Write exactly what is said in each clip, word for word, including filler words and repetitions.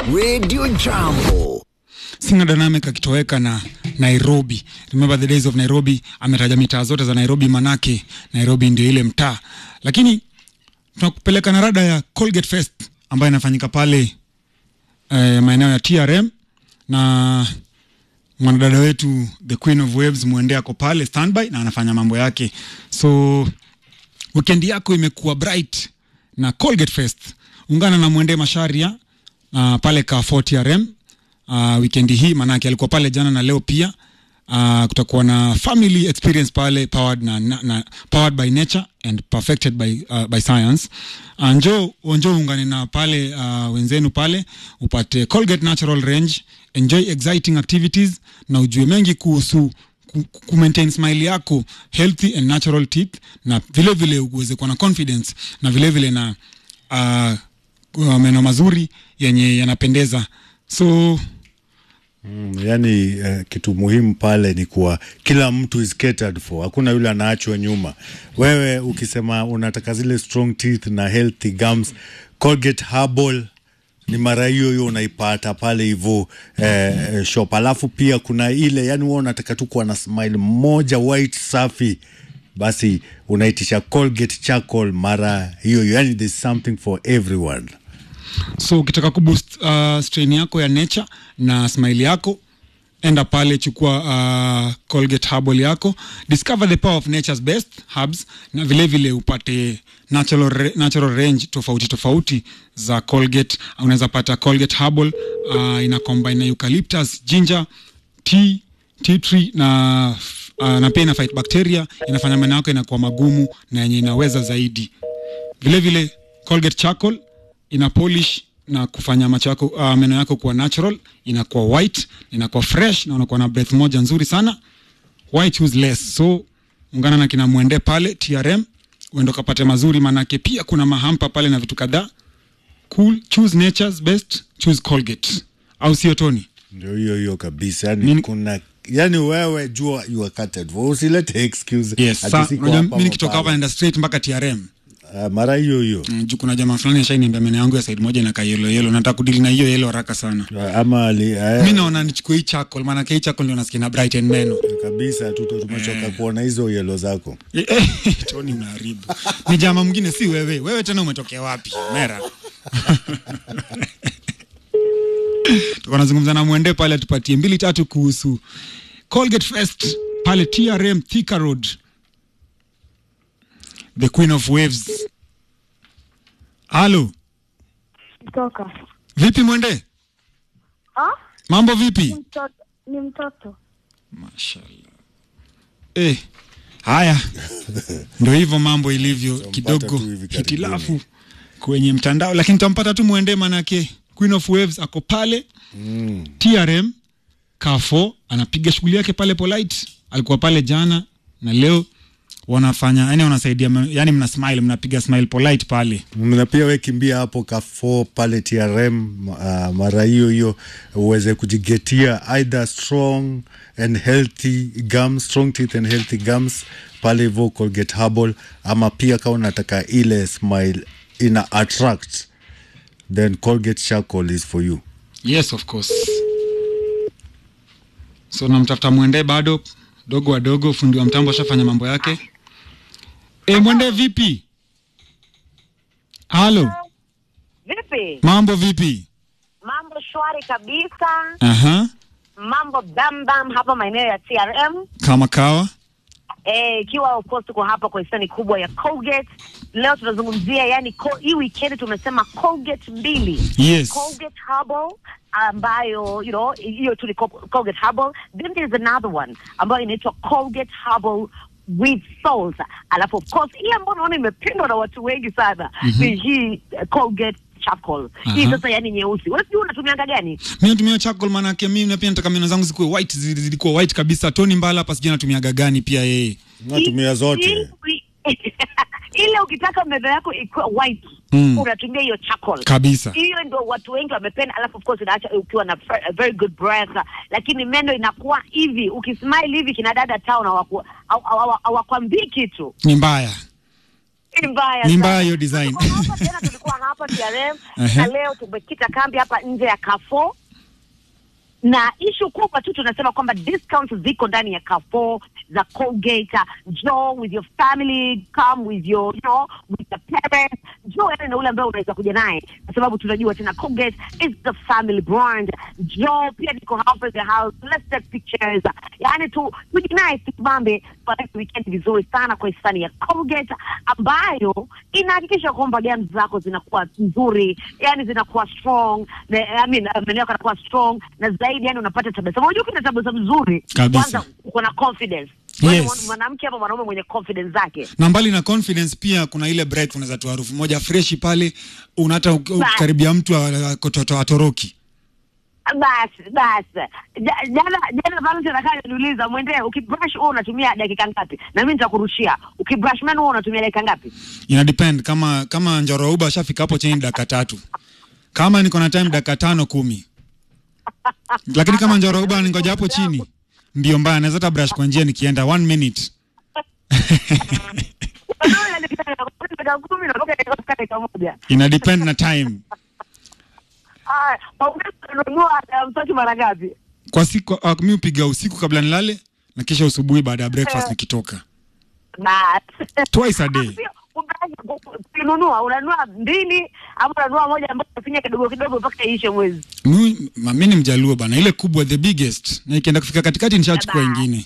Radio Jambo. Singer Dynamic akitoweka na Nairobi. Remember the days of Nairobi, ametaja mitaa zote za Nairobi manake Nairobi ndio ile mtaa. Lakini tunakupeleka na rada ya Colgate Fest ambayo inafanyika pale eh, maeneo ya T R M, na mwanadada wetu the Queen of Waves Mwende ako pale standby na anafanya mambo yake. So weekend yako imekuwa bright na Colgate Fest. Ungana na Mwende Masharia uh, pale ka four T R M uh, weekend hii, manake alikuwa pale jana na leo pia. Uh, kutakuwa na family experience pale powered na, na, na powered by nature and perfected by uh, by science. Uh, njoo njoo ungane na pale uh, wenzenu pale upate Colgate Natural Range, enjoy exciting activities na ujue mengi kuhusu ku, ku maintain smile yako, healthy and natural teeth, na vile vile uweze kuwa na confidence na vile vile na uh, meno mazuri yenye yanapendeza. So Mm, yani uh, kitu muhimu pale ni kuwa kila mtu is catered for. Hakuna yule anaachwa nyuma. Wewe ukisema unataka zile strong teeth na healthy gums, Colgate Herbal ni mara hiyo hiyo unaipata pale hivyo eh, shop. Alafu pia kuna ile, yani wewe unataka tu kuwa na smile moja white safi, basi unaitisha Colgate Charcoal mara hiyo hiyo. Yani there's something for everyone. So ukitaka kuboost uh, strain yako ya nature na smile yako, enda pale chukua uh, Colgate Herbal yako, discover the power of nature's best herbs, na vile vile upate natural natural range tofauti tofauti za Colgate. Unaweza pata Colgate Herbal uh, ina combine eucalyptus, ginger, tea, tea tree na uh, na pia ina fight bacteria, inafanya meno yako inakuwa magumu na yenye inaweza zaidi. Vile vile Colgate Charcoal ina polish na kufanya macho yako uh, meno yako kuwa natural, inakuwa white, inakuwa fresh na unakuwa na breath moja nzuri sana. Why choose less? So ungana na kina Mwende pale T R M, uende kapate mazuri, manake pia kuna mahampa pale na vitu kadhaa. Cool, choose nature's best, choose Colgate. Au sio Tony? Ndio hiyo hiyo kabisa. Yani Min... kuna yani wewe jua you are catered for. Usilete excuse. Yes, sa, mimi nikitoka hapa naenda straight mpaka T R M. Uh, mara hiyo hiyo. Mm, kuna jamaa fulani ashaniambia meno yangu ya side moja na kayelo yelo, nataka kudili na hiyo yelo haraka sana. Uh, ama ali uh, mimi naona nichukue hii charcoal, maana hii charcoal ndio nasikia na brighten meno. Kabisa tu tumechoka eh, kuona hizo yelo zako. Tony unaharibu. Ni jamaa mwingine si wewe. Wewe tena umetokea wapi? Mera. Tunazungumza na Mwende pale tupatie mbili tatu kuhusu Colgate Fest pale T R M Thika Road. The Queen of Waves. Halo. Toka. Vipi Mwende? Ah? Mambo vipi? Ni mtoto. Ni mtoto. Mashallah. Eh. Haya. Ndio hivyo mambo ilivyo, kidogo hitilafu kwenye mtandao, lakini tampata tu Mwende manake Queen of Waves ako pale. Mm. T R M Kafo anapiga shughuli yake pale polite. Alikuwa pale jana na leo wanafanya, yani wanasaidia, yani mna smile, mnapiga smile polite pale. Mna pia wewe kimbia hapo Kafo pale T R M uh, mara hiyo hiyo uweze kujigetia either strong and healthy gums, strong teeth and healthy gums pale hivyo Colgate Herbal, ama pia kama unataka ile smile ina attract, then Colgate Charcoal is for you. Yes, of course. So namtafuta Mwende bado dogo wadogo, fundi wa mtambo ashafanya mambo yake. Eh, Mwende vipi? Halo. Vipi? Mambo vipi? Mambo shwari kabisa. Aha. Mambo bam bam hapa maeneo ya T R M. Kama kawa. Eh, ikiwa of course tuko hapa kwa hisani kubwa ya Colgate. Leo tunazungumzia yani hii weekend tumesema Colgate mbili. Yes. Colgate Herbal ambayo you know hiyo tu ni Colgate Herbal. Then there's another one ambayo inaitwa Colgate Herbal with salt. Alafu of course hii ambayo naona imependwa na watu wengi sana mm-hmm. ni hii uh, Colgate Charcoal. Hii sasa yani nyeusi. Wewe sio unatumianga gani? Mimi natumia charcoal maana yake mimi pia nataka meno zangu zikuwe white, zilikuwa white kabisa. Tony Mbala hapa sijui anatumiaga gani pia yeye. Natumia zote. Ile ukitaka meno yako ikuwe white mm. unatumia hiyo charcoal kabisa. Hiyo ndio watu wengi wamependa. Alafu of course inaacha ukiwa na a very good breath, lakini meno inakuwa hivi ukismile hivi kina dada town hawakwambii kitu. Ni mbaya. Ni mbaya. Ni mbaya hiyo design. Hapa tena tulikuwa hapa T R M na leo tumekita kambi hapa nje ya Carrefour. Na issue kubwa tu tunasema kwamba discounts ziko ndani ya Carrefour za Colgate. Joe with your family, come with your, you know, with the parents. Joe yani na ule ambaye unaweza kuja naye kwa sababu tunajua tena Colgate is the family brand. Joe pia niko hapa the house, let's take pictures. Yani tu tujinae tubambe kwa weekend vizuri sana kwa hisani ya Colgate ambayo inahakikisha kwamba gums zako zinakuwa nzuri, yani zinakuwa strong, I mean meno yako yanakuwa strong na zaidi yani unapata tabasamu. Unajua kuna tabasamu nzuri kwanza uko na confidence. Yes. Mwanamke ama mwanaume mwenye confidence zake. Na mbali na confidence pia kuna ile breath, unaweza tu harufu moja fresh pale unata ukaribia mtu kutotoa atoroki. Basi basi jana jana Valentine akaja niuliza mwende ukibrush wewe unatumia dakika ngapi na mimi nitakurushia ukibrush man wewe unatumia dakika ngapi. Ina depend kama kama Njoro Uba shafika hapo chini dakika tatu, kama niko na time dakika tano kumi. Lakini kama Njoro Uba ningoja hapo chini ndio mbaya, naweza ta brush kwa njia nikienda one minute. Ina depend na time. Ah, unanunua mtoto mara ngapi? Kwa siku uh, mimi upiga usiku kabla nilale na kisha usubuhi baada ya breakfast nikitoka. Bas. Twice a day. Unanunua, unanunua mbili au unanunua moja ambayo unafanya kidogo kidogo mpaka iishe mwezi. Mimi mimi ni Mjaluo bana, ile kubwa the biggest na ikienda kufika katikati nishachukua nyingine.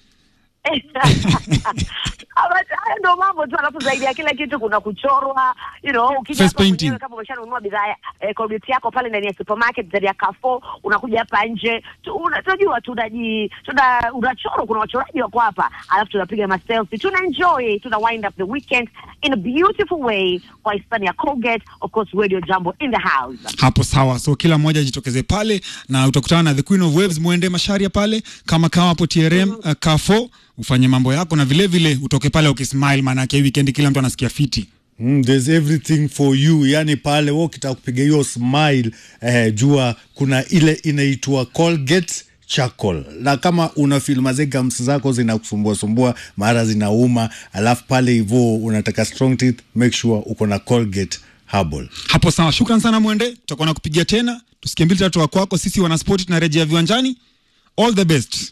Haya ndo mambo tu, alafu zaidi ya kila kitu kuna kuchorwa, you know, ukija hapa mwenyewe kama umeshanunua bidhaa eh, Colgate yako pale ndani ya supermarket ndani ya Carrefour, unakuja hapa nje tunajua tunaji tuna unachoro, kuna wachoraji wako hapa, alafu tunapiga ma selfie, tuna enjoy, tuna wind up the weekend in a beautiful way kwa hisani ya Colgate, of course Radio Jambo in the house. Hapo sawa, so kila mmoja jitokeze pale na utakutana na the Queen of Waves mwende Masharia pale kama kama hapo T R M mm -hmm. uh, Carrefour ufanye mambo yako na vile vile utoke pale ukismile, maana yake weekend kila mtu anasikia fiti. Mm, there's everything for you. Yani pale wewe ukitaka kupiga hiyo smile eh, jua kuna ile inaitwa Colgate Charcoal. Na kama una feel maze gums zako zinakusumbua sumbua, mara zinauma, alafu pale hivyo unataka strong teeth, make sure uko na Colgate Herbal. Hapo sawa, shukrani sana mwende. Tutakuwa nakupigia tena. Tusikie mbili tatu kwako, sisi wana sport tunarejea viwanjani. All the best.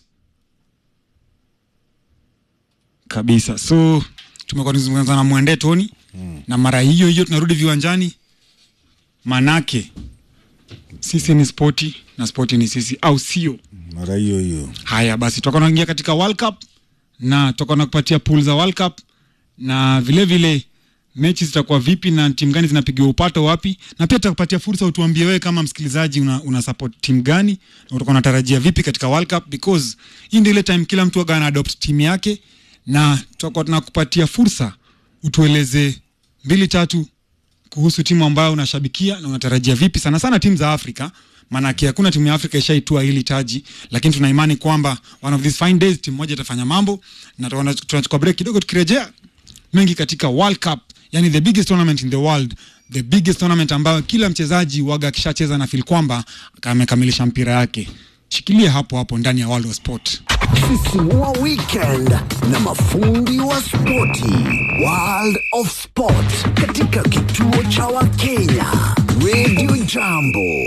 Kabisa. So tumekuwa tunazungumza na mwende Tony mm. na mara hiyo hiyo tunarudi viwanjani. Manake sisi ni sporti na sporti ni sisi, au sio? Mara hiyo hiyo. Haya basi, tutakuwa tunaingia katika World Cup na tutakuwa tunakupatia pool za World Cup na vile vile mechi zitakuwa vipi na timu gani zinapiga upato wapi, na pia tutakupatia fursa utuambie wewe kama msikilizaji una, una support timu gani na utakuwa unatarajia vipi katika World Cup, because hii ndio ile time kila mtu agana adopt timu yake, na tutakuwa tunakupatia fursa utueleze mbili tatu kuhusu timu ambayo unashabikia na unatarajia vipi, sana sana timu za Afrika, maana hakuna timu ya Afrika ishaitua hili taji, lakini tuna imani kwamba one of these fine days timu moja itafanya mambo, na tunachukua break kidogo, tukirejea mengi katika World Cup, yani the biggest tournament in the world, the biggest tournament ambayo kila mchezaji waga kishacheza na feel kwamba amekamilisha mpira yake. Shikilia hapo hapo ndani ya World of Sport. Sisimua weekend na mafundi wa spoti. World of Sport katika kituo cha Wakenya Radio Jambo.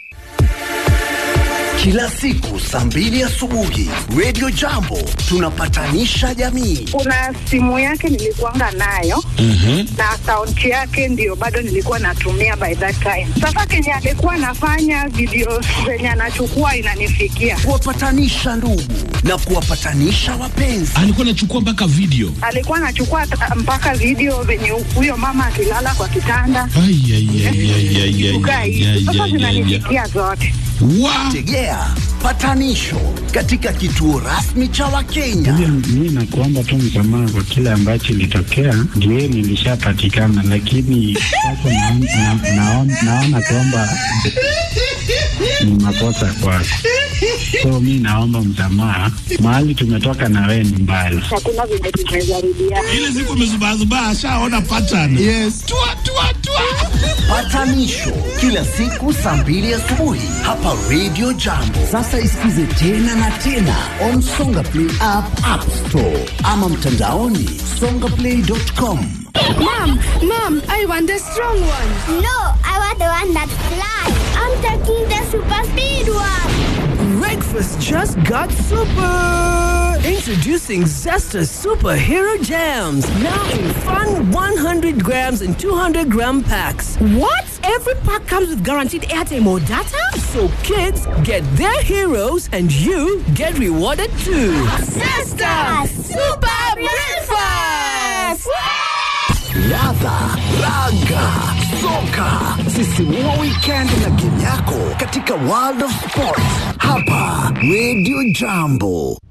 Kila siku saa mbili asubuhi Radio Jambo tunapatanisha jamii. Kuna simu yake nilikuanga nayo Mhm. na account yake ndio bado nilikuwa natumia by that time. Sasa Kenya alikuwa anafanya video zenye anachukua inanifikia. Kuwapatanisha ndugu na kuwapatanisha wapenzi. Alikuwa anachukua mpaka video. Alikuwa anachukua mpaka video venye huyo mama akilala kwa kitanda. Ai ai ai ai ai ai. Sasa zinanifikia zote. Wow. Tegea patanisho katika kituo rasmi cha Wakenya. Mimi nakuomba tu msamaha kwa kile ambacho ilitokea, ndio nilishapatikana, lakini sasa naona naona naona kwamba ni makosa kwako. So mimi naomba msamaha, mahali tumetoka na wewe ni mbali. Hakuna vile tumezarudia. Ile siku umezubazuba ashaona pattern. Yes. Tua tua tua. Patanisho kila siku saa mbili asubuhi hapa Radio Jambo. Sasa isikize tena na tena on Songa Play app, App Store ama mtandaoni songaplay dot com. Mom, Mom, I want the strong one. No, I want the one that flies. I'm taking the super speed one. Breakfast just got super! Introducing Zesta Superhero Jams. Now in fun one hundred grams and two hundred gram packs. What? Every pack comes with guaranteed airtime or data? So kids get their heroes and you get rewarded too. Zesta Super Breakfast! Ladha, raga, soka, sisimua weekend na game yako katika World of Sports hapa Radio Jambo.